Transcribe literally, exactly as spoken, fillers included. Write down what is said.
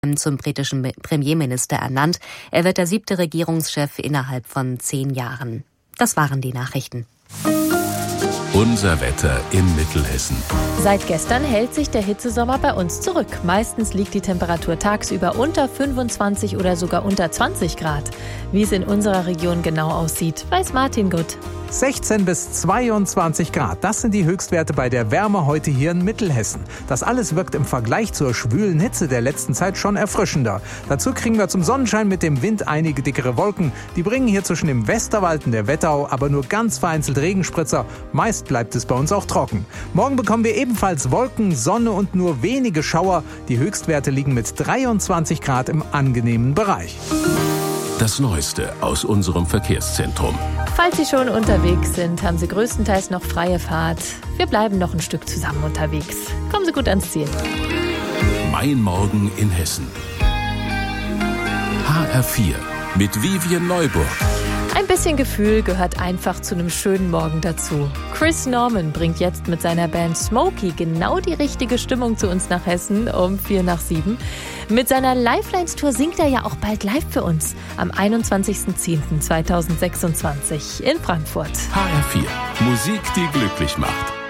zum britischen Premierminister ernannt. Er wird der siebte Regierungschef innerhalb von zehn Jahren. Das waren die Nachrichten. Unser Wetter in Mittelhessen. Seit gestern hält sich der Hitzesommer bei uns zurück. Meistens liegt die Temperatur tagsüber unter fünfundzwanzig oder sogar unter zwanzig Grad. Wie es in unserer Region genau aussieht, weiß Martin Gutt. sechzehn bis zweiundzwanzig Grad, das sind die Höchstwerte bei der Wärme heute hier in Mittelhessen. Das alles wirkt im Vergleich zur schwülen Hitze der letzten Zeit schon erfrischender. Dazu kriegen wir zum Sonnenschein mit dem Wind einige dickere Wolken. Die bringen hier zwischen dem Westerwald und der Wetterau aber nur ganz vereinzelt Regenspritzer. Meist bleibt es bei uns auch trocken. Morgen bekommen wir ebenfalls Wolken, Sonne und nur wenige Schauer. Die Höchstwerte liegen mit dreiundzwanzig Grad im angenehmen Bereich. Das Neueste aus unserem Verkehrszentrum. Falls Sie schon unterwegs sind, haben Sie größtenteils noch freie Fahrt. Wir bleiben noch ein Stück zusammen unterwegs. Kommen Sie gut ans Ziel. Mein Morgen in Hessen. H R vier mit Vivian Neuburg. Ein bisschen Gefühl gehört einfach zu einem schönen Morgen dazu. Chris Norman bringt jetzt mit seiner Band Smokey genau die richtige Stimmung zu uns nach Hessen um vier nach sieben. Mit seiner Lifelines-Tour singt er ja auch bald live für uns am einundzwanzigsten zehnten zweitausendsechsundzwanzig in Frankfurt. H R vier. Musik, die glücklich macht.